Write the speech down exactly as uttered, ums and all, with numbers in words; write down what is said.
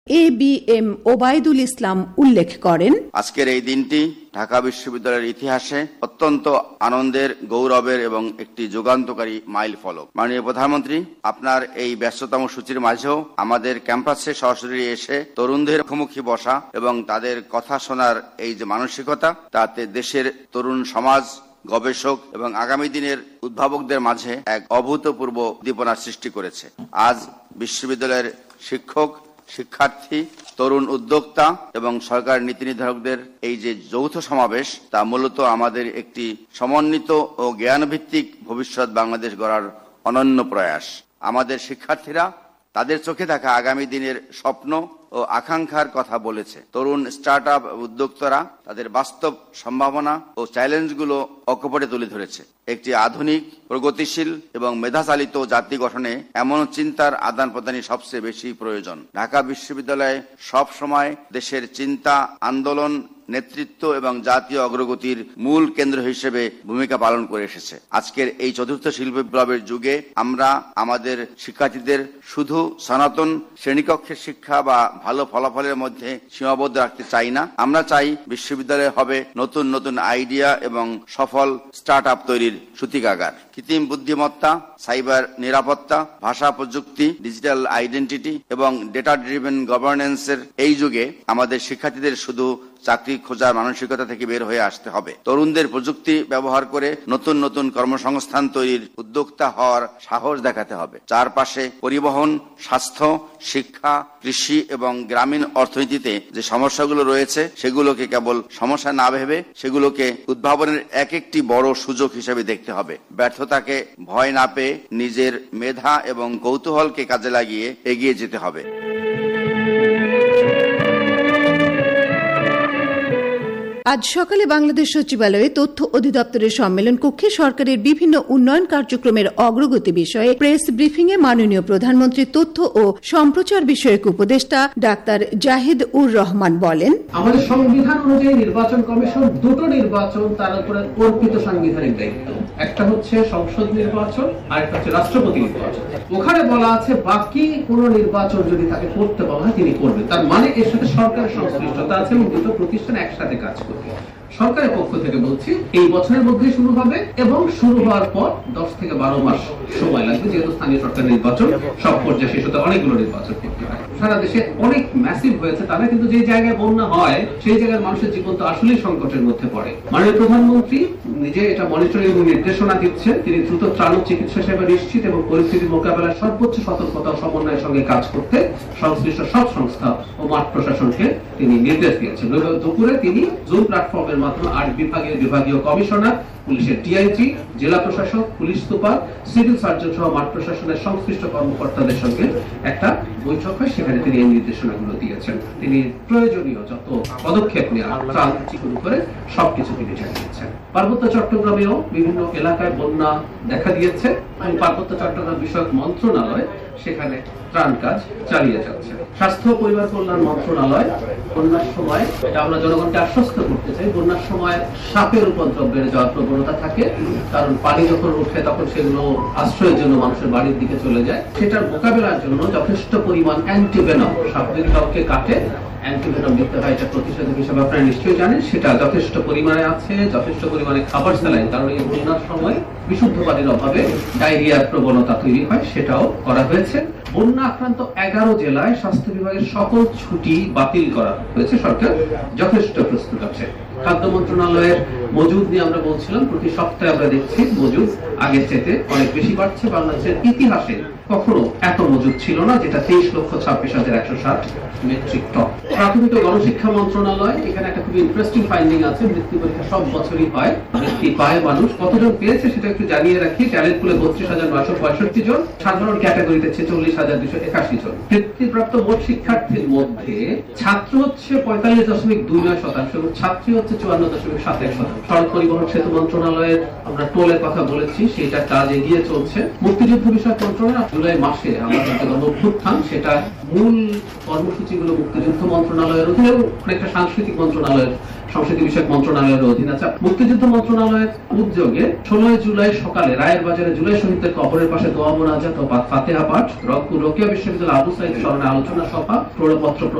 A B M Obaidul ইসলাম উল্লেখ করেন, আজকের এই দিনটি ঢাকা বিশ্ববিদ্যালয়ের ইতিহাসে অত্যন্ত আনন্দের, গৌরবের এবং একটি যুগান্তকারী মাইল ফলক। মাননীয় প্রধানমন্ত্রী, আপনার এই ব্যস্ততম সূচির মাঝেও আমাদের ক্যাম্পাসে সরাসরি এসে তরুণদের মুখোমুখি বসা এবং তাদের কথা শোনার এই যে মানসিকতা, তাতে দেশের তরুণ সমাজ, গবেষক এবং আগামী দিনের উদ্ভাবকদের মাঝে এক অভূতপূর্ব উদ্দীপনার সৃষ্টি করেছে। আজ বিশ্ববিদ্যালয়ের শিক্ষক, শিক্ষার্থী, তরুণ উদ্যোক্তা এবং সরকার নীতি নির্ধারকদের এই যে যৌথ সমাবেশ, তা মূলত আমাদের একটি সমন্বিত ও জ্ঞানভিত্তিক ভবিষ্যৎ বাংলাদেশ গড়ার অনন্য প্রয়াস। আমাদের শিক্ষার্থীরা তাদের চোখে থাকা আগামী দিনের স্বপ্ন ও আকাঙ্ক্ষার কথা বলেছে। তরুণ স্টার্ট আপ উদ্যোক্তারা তাদের বাস্তব সম্ভাবনা ও চ্যালেঞ্জগুলো অকপটে তুলে ধরেছে। একটি আধুনিক, প্রগতিশীল এবং মেধাচালিত জাতি গঠনে এমন চিন্তার আদান প্রদানই সবচেয়ে বেশি প্রয়োজন। ঢাকা বিশ্ববিদ্যালয় সব সময় দেশের চিন্তা, আন্দোলন, নেতৃত্ব এবং জাতীয় অগ্রগতির মূল কেন্দ্র হিসেবে ভূমিকা পালন করে এসেছে। আজকের এই চতুর্থ শিল্প বিপ্লবের যুগে আমরা আমাদের শিক্ষার্থীদের শুধু সনাতন শ্রেণীকক্ষের শিক্ষা বা ভালো ফলাফলের মধ্যে সীমাবদ্ধ রাখতে চাই না। আমরা চাই বিশ্ববিদ্যালয় হবে নতুন নতুন আইডিয়া এবং সফল স্টার্ট আপ তৈরির সূতিকাগার। কৃত্রিম বুদ্ধিমত্তা, সাইবার নিরাপত্তা, ভাষা প্রযুক্তি, ডিজিটাল আইডেন্টিটি এবং ডেটা ড্রিভেন গভর্নেন্সের এই যুগে আমাদের শিক্ষার্থীদের শুধু চাকরি খোঁজার মানসিকতা থেকে বের হয়ে আসতে হবে। তরুণদের প্রযুক্তি ব্যবহার করে নতুন নতুন কর্মসংস্থান তৈরির উদ্যোক্তা হওয়ার সাহস দেখাতে হবে। চারপাশে পরিবহন, স্বাস্থ্য, শিক্ষা, কৃষি এবং গ্রামীণ অর্থনীতিতে যে সমস্যাগুলো রয়েছে, সেগুলোকে কেবল সমস্যা না ভেবে সেগুলোকে উদ্ভাবনের এক একটি বড় সুযোগ হিসেবে দেখতে হবে। ব্যর্থতাকে ভয় না পেয়ে নিজের মেধা এবং কৌতূহলকে কাজে লাগিয়ে এগিয়ে যেতে হবে। আজ সকালে বাংলাদেশ সচিবালয়ে তথ্য অধিদপ্তরের সম্মেলন কক্ষে সরকারের বিভিন্ন উন্নয়ন কার্যক্রমের অগ্রগতি বিষয়ে প্রেস ব্রিফিং এ মাননীয় প্রধানমন্ত্রী তথ্য ও সম্প্রচার বিষয়ক উপদেষ্টা ডাক্তার জাহিদ উর রহমান বলেন, আমাদের সংবিধান অনুযায়ী নির্বাচন কমিশন দুটো নির্বাচন তার উপরে অর্পিত সাংবিধানিক দায়িত্ব। একটা হচ্ছে সংসদ নির্বাচন, আর একটা হচ্ছে রাষ্ট্রপতি নির্বাচন। ওখানে বলা আছে বাকি কোন নির্বাচন যদি তাকে করতে বলা হয় তিনি করবেন। তার মানে এর সাথে সরকারের সংশ্লিষ্টতা আছে এবং দুটো প্রতিষ্ঠান একসাথে কাজ করবে। সরকারের পক্ষ থেকে বলছি এই বছরের মধ্যে শুরু হবে এবং শুরু হওয়ার পর দশ থেকে বারো মাস সময় লাগবে, যেহেতু স্থানীয় সরকার নির্বাচন সব পর্যায়ে শেষ হতে অনেকগুলো নির্বাচন করতে হয়। সারা দেশে অনেক ম্যাসিভ হয়েছে তারা, কিন্তু যে জায়গায় বন্যা হয় সেই জায়গায় মানুষের জীবন তো আসলেই সংকটের মধ্যে পড়ে। মাননীয় প্রধানমন্ত্রী নিজে এটা মনিটরিং এবং নির্দেশনা দিচ্ছেন। তিনি দ্রুত ত্রাণ ও চিকিৎসা সেবা নিশ্চিত এবং পরিস্থিতি মোকাবেলায় সর্বোচ্চ সতর্কতা ও সমন্বয়ের সঙ্গে কাজ করতে সংশ্লিষ্ট সব সংস্থা ও মাঠ প্রশাসনকে তিনি নির্দেশ দিয়েছেন। দুপুরে তিনি জুম প্ল্যাটফর্মের মাধ্যমে আট বিভাগের বিভাগীয় কমিশনার, পুলিশের ডিআইজি, জেলা প্রশাসক, পুলিশ সুপার, সিভিল সার্জন সহ মাঠ প্রশাসনের সংশ্লিষ্ট কর্মকর্তাদের সঙ্গে একটা বৈঠক হয়। সেখানে তিনি এই নির্দেশনাগুলো দিয়েছেন। তিনি প্রয়োজনীয় যত পদক্ষেপ নেওয়া ত্রাণ শুরু করে সবকিছু তিনি জানিয়েছেন। পার্বত্য চট্টগ্রামেও বিভিন্ন এলাকায় বন্যা দেখা দিয়েছে এবং পার্বত্য চট্টগ্রাম বিষয়ক মন্ত্রণালয় সেখানে ত্রাণ কাজ চালিয়ে যাচ্ছে। স্বাস্থ্য পরিবার কল্যাণ মন্ত্রণালয় বন্যার সময়, এটা আমরা জনগণকে আশ্বস্ত করতে চাই, বন্যার সময় সাপের উপদ্রব বেড়ে যাওয়ার প্রবণতা থাকে, কারণ পানি যখন উঠে তখন সেগুলো আশ্রয়ের জন্য মানুষের বাড়ির দিকে চলে যায়। সেটার মোকাবেলার জন্য যথেষ্ট পরিমাণ অ্যান্টিভেনম, সাপ যদি কাউকে কাটে অ্যান্টিভেনম দিতে হয়, এটা প্রতিষেধক হিসেবে আপনারা নিশ্চয়ই জানেন, সেটা যথেষ্ট পরিমাণে আছে। যথেষ্ট পরিমাণে খাবার স্যালাইন, কারণ এই বন্যার সময় বিশুদ্ধ পানির অভাবে ডায়রিয়ার প্রবণতা তৈরি হয়, সেটাও করা হয়েছে। বন্যা আক্রান্ত এগারো জেলায় স্বাস্থ্য বিভাগের সকল ছুটি বাতিল করা হয়েছে। সরকার যথেষ্ট প্রস্তুত আছে। খাদ্য মন্ত্রণালয়ের মজুদ নিয়ে আমরা বলছিলাম, প্রতি সপ্তাহে আমরা দেখছি মজুদ আগের চেয়ে অনেক বেশি বাড়ছে। বাংলাদেশের ইতিহাসে কখনো এত মজুদ ছিল না, যেটা তেইশ লক্ষ ছাব্বিশ হাজার একশো ষাট মেট্রিক টন। প্রাথমিক ও গণশিক্ষা মন্ত্রণালয়, এখানে একটা খুব ইন্টারেস্টিং ফাইন্ডিং আছে। বৃত্তি পরীক্ষা সব বছরই হয়, বৃত্তি পায় মানুষ, কতজন পেয়েছে সেটা একটু জানিয়ে রাখি। ট্যালেন্ট পুলে বত্রিশ হাজার নয়শো পঁয়ষট্টি জন, সাধারণ ক্যাটাগরিতে ছেচল্লিশ হাজার দুশো একাশি জন। বৃত্তিপ্রাপ্ত মোট শিক্ষার্থীর মধ্যে ছাত্র হচ্ছে পঁয়তাল্লিশ দশমিক দুই নয় শতাংশ এবং ছাত্রী হচ্ছে চুয়ান্ন দশমিক সাত এক শতাংশ। সড়ক পরিবহন সেতু মন্ত্রণালয়ের আমরা টোলের কথা বলেছি, সেটা কাজ এগিয়ে চলছে। মুক্তিযুদ্ধ বিষয়ক মন্ত্রণালয় জুলাই মাসে আমাদের যে গণঅভ্যুত্থান, সেটা মূল কর্মসূচিগুলো মুক্তিযুদ্ধ মন্ত্রণালয়ের অধীনে এবং অনেকটা সাংস্কৃতিক মন্ত্রণালয়ের সংস্কৃতি বিষয়ক মন্ত্রণালয়ের অধীন আছে। মুক্তিযুদ্ধ মন্ত্রণালয়ের উদ্যোগে ষোলোই জুলাই সকালে রায়ের বাজারে জুলাই শহীদদের কবরের পাশে দোয়া মোনাজাত ও ফাতিহা পাঠ, রংপুর রোকেয়া বিশ্ববিদ্যালয় আবু সাইদ স্মরণে আলোচনা সভা, প্রমাণপত্র